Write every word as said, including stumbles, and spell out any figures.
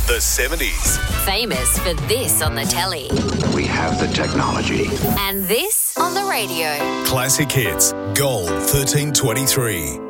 The seventies. Famous for this on the telly. We have the technology. And this on the radio. Classic hits. Gold thirteen twenty-three.